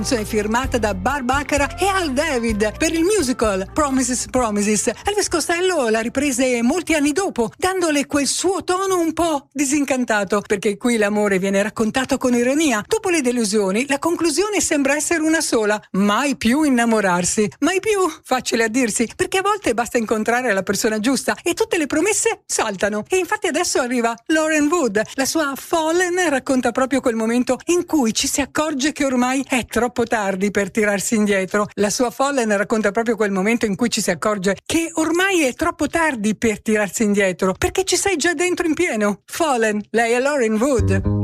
È firmata da Bar Baccara e Al David per il musical Promises Promises. Elvis Costello la riprese molti anni dopo, dandole quel suo tono un po' disincantato, perché qui l'amore viene raccontato con ironia. Dopo le delusioni, la conclusione sembra essere una sola: mai più innamorarsi. Mai più, facile a dirsi, perché a volte basta incontrare la persona giusta e tutte le promesse saltano. E infatti adesso arriva Lauren Wood. La sua Fallen racconta proprio quel momento in cui ci si accorge che ormai è troppo tardi per tirarsi indietro. La sua Fallen racconta proprio quel momento in cui ci si accorge che ormai è troppo tardi per tirarsi indietro, perché ci sei già dentro in pieno. Fallen, lei è Lauren Wood.